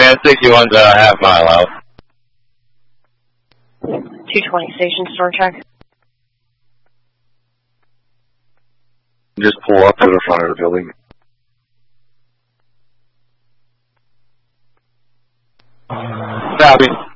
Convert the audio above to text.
Yeah, 61's a half mile out. 220 station store check. Just pull up to the front of the building. Copy.